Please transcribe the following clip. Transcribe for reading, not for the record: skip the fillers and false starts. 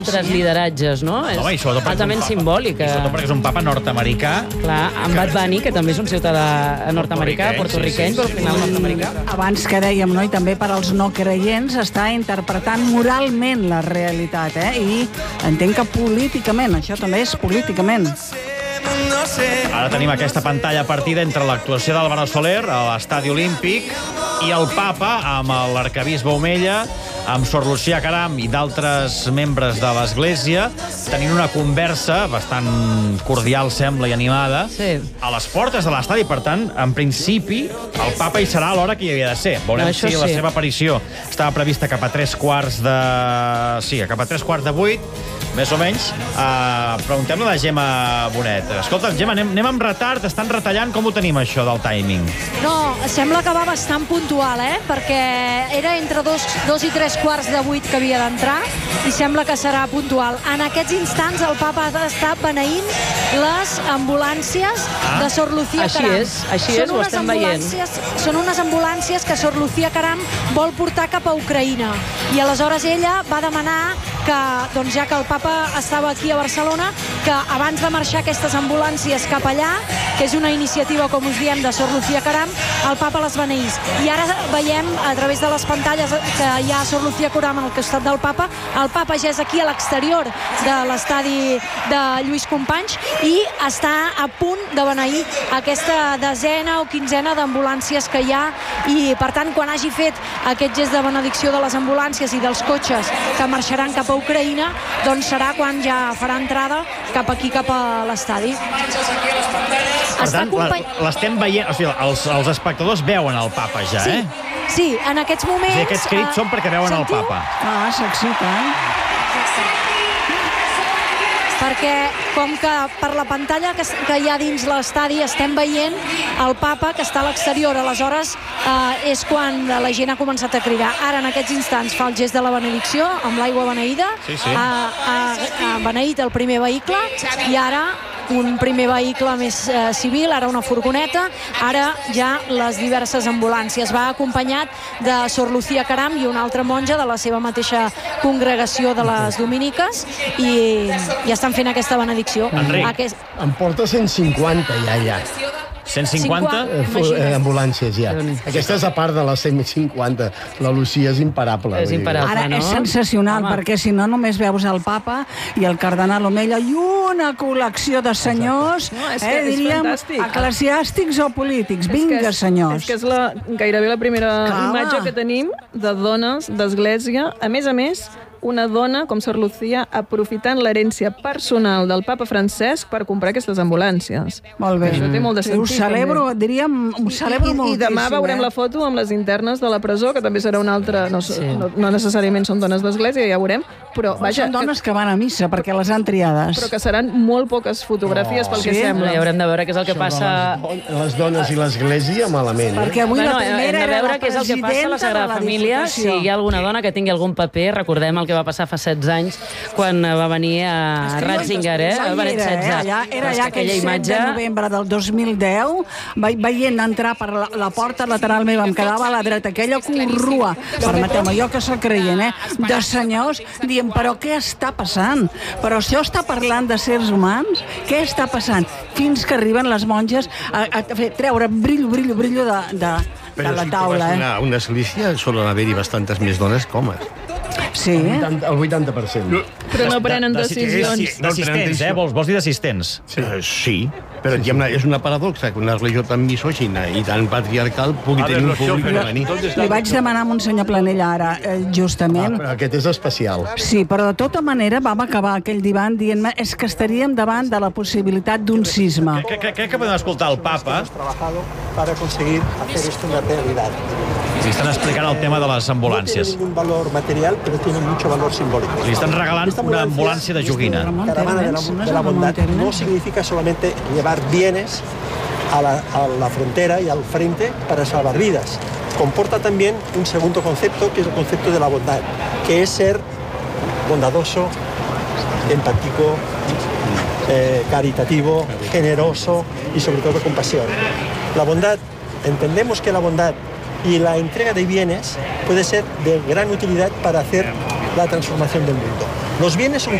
altres lideratges, no? És altament simbòlic. I sobretot perquè és un papa nord-americà. Clar, en Bad Bunny, que també és un ciutadà nord-americà, porto-riqueny, però al final nord-americà. Abans que dèiem, no? I també per als no creients, està interpretant moralment la realitat, i entenc que políticament, això també és políticament. Ara tenim aquesta pantalla partida entre l'actuació d'Álvaro Soler a l'Estadi Olímpic i el papa amb l'arquebisbe Omella, amb Sor Lucía Caram i d'altres membres de l'Església, tenint una conversa bastant cordial, sembla, i animada, a les portes de l'estadi. Per tant, en principi, el papa hi serà a l'hora que hi havia de ser. Veurem si la seva aparició estava prevista cap a 3:15 Sí, cap a 3:15, més o menys. Preguntem-la a la Gemma Bonet. Escolta, Gemma, anem amb retard, estan retallant. Com ho tenim, això del timing? No, sembla que va bastant puntual, perquè era entre 2 i 3:15 que havia d'entrar i sembla que serà puntual. En aquests instants el papa ha d'estar beneint les ambulàncies de Sor Lucía Caram. Així és, ho estem veient. Són unes ambulàncies que Sor Lucía Caram vol portar cap a Ucraïna i aleshores ella va demanar que, doncs ja que el papa estava aquí a Barcelona, que abans de marxar aquestes ambulàncies cap allà, que és una iniciativa, com us diem, de Sor Lucía Caram, el papa les beneís. I ara veiem, a través de les pantalles, que hi ha Sor Lucía Caram al costat del papa. El papa ja és aquí a l'exterior de l'estadi de Lluís Companys i està a punt de beneir aquesta desena o quinzena d'ambulàncies que hi ha, i per tant, quan hagi fet aquest gest de benedicció de les ambulàncies i dels cotxes que marxaran cap a Ucraïna, doncs serà quan ja farà entrada cap aquí, cap a l'estadi. Per tant, l'estem veient, o sigui, els espectadors veuen el papa ja, Sí, en aquests moments... I aquests crits són perquè veuen el papa. S'excita, perquè com que per la pantalla que hi ha dins l'estadi estem veient el papa que està a l'exterior, aleshores és quan la gent ha començat a cridar. Ara, en aquests instants, fa el gest de la benedicció amb l'aigua beneïda, ha beneït el primer vehicle i ara un primer vehicle més civil, ara una furgoneta, ara ja les diverses ambulàncies. Va acompanyat de Sor Lucía Caram i una altra monja de la seva mateixa congregació de les dominiques i estan fent aquesta benedicció. Enric. En porta 150 ja. 150? Ambulàncies, ja. Aquesta és a part de les 150. La Lucía és imparable. És imparable, Ara és sensacional, perquè si no només veus el papa i el cardenal Omella i una col·lecció de senyors, diríem, eclesiàstics o polítics. Vinga, senyors. És que és gairebé la primera imatge que tenim de dones d'església. A més, una dona com Sor Lucía aprofitant l'herència personal del papa Francesc per comprar aquestes ambulàncies. Molt bé. Això té molt de sentit. Ho celebro, diríem, moltíssim. I demà veurem la foto amb les internes de la presó, que també serà una altra... No necessàriament són dones d'església, ja veurem, però vaja... Són dones que van a missa, perquè les han triades. Però que seran molt poques fotografies pel que sembla. Ja haurem de veure què és el que passa... Les dones i l'església, malament. Perquè avui la primera era la què és el que passa a la Sagrada Família. Si hi ha alguna dona que tingui algun paper, recordem el que va passar fa 16 anys quan va venir a Ratzinger, va venir 16. Era allà aquell 7 de novembre del 2010, veient entrar per la porta lateral meva, em quedava a la dreta, aquella corrua, permeteu-me, jo que soc creient, de senyors, dient, però què està passant? Però això està parlant de sers humans? Què està passant? Fins que arriben les monges a treure brillo de la taula. Però una església solen haver-hi bastantes més dones que homes. Sí. El 80%. Però no prenen decisions. D'assistents, vols dir d'assistents? Sí, però és una paradoxa que una religió tan misògina i tan patriarcal pugui tenir un públic femení. Li vaig demanar a Monsenyor Planell ara, justament. Però aquest és especial. Sí, però de tota manera vam acabar aquell divan dient-me és que estaríem davant de la possibilitat d'un cisma. Crec que podem escoltar el papa. Para conseguir hacer esto una realidad. Li estan explicant el tema de les ambulàncies. No tiene ningún valor material, pero tiene mucho valor simbólico. Li estan regalant una ambulància de joguina. Caravana de la bondad no significa solamente llevar bienes a la frontera y al frente para salvar vidas. Comporta también un segundo concepto, que es el concepto de la bondad, que es ser bondadoso, empático, caritativo, generoso y sobre todo compasión. La bondad, entendemos que la bondad y la entrega de bienes puede ser de gran utilidad para hacer la transformación del mundo. Los bienes son